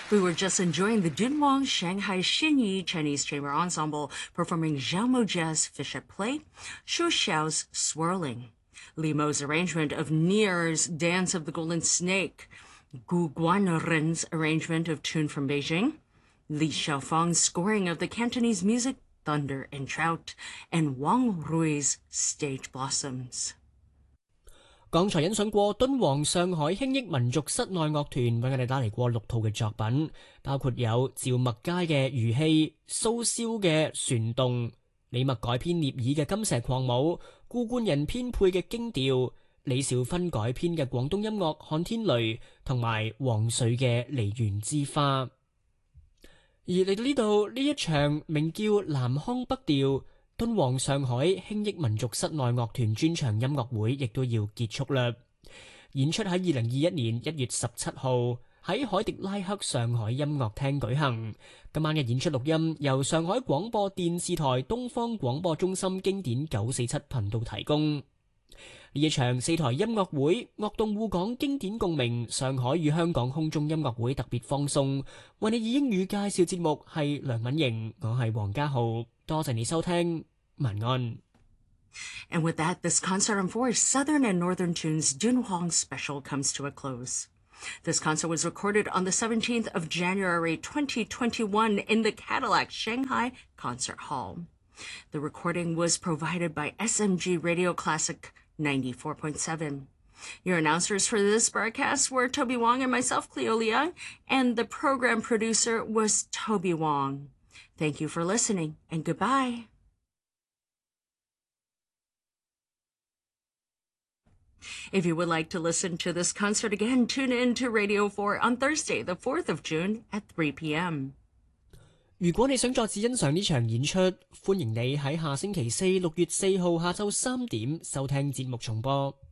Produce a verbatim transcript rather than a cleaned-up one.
We were just enjoying the Dunhuang Shanghai Xinyi Chinese Chamber Ensemble performing Zhao Mojia's Fish at Play, Shu Xiao's Swirling, Li Mo's arrangement of Nier's Dance of the Golden Snake, Gu Guanren's arrangement of Tune from Beijing, Li Xiaofang's scoring of the Cantonese music Thunder and Trout, and Wang Rui's Stage Blossoms. 剛才欣賞過敦煌上海輕益民族室內樂團為我哋帶嚟過六套嘅作品，包括有趙麥佳嘅餘氣、蘇蕭嘅旋動、李默改編聶耳嘅金石狂舞、顧冠仁編配嘅經調、李兆芬改編嘅廣東音樂看天雷，同埋黃穗嘅梨園之花。而嚟到呢度呢一場名叫南腔北調敦煌上海輕益民族室內樂團專場音樂會亦都要結束啦。演出喺二零二一年一月十七號喺海迪拉克上海音樂廳舉行。今晚嘅演出錄音由上海廣播電視台東方廣播中心經典九四七頻道提供。呢一場四台音樂會樂動滬港經典共鳴上海與香港空中音樂會特別放送，為你以英語介紹節目係梁敏瑩，我係黃家浩，多謝你收聽，晚安。 And with that, this concert on four Southern and Northern Tunes Dunhuang special comes to a close. This concert was recorded on the seventeenth of January twenty twenty-one in the Cadillac Shanghai Concert Hall. The recording was provided by S M G Radio Classic ninety-four point seven. Your announcers for this broadcast were Toby Wong and myself, Cleo Leung, and the program producer was Toby Wong. Thank you for listening, and goodbye. If you would like to listen to this concert again, tune in to Radio four on Thursday, the fourth of June at three p.m. 如果你想再次欣賞呢場演出，歡迎你喺下星期四六月四號下晝三點收聽節目重播。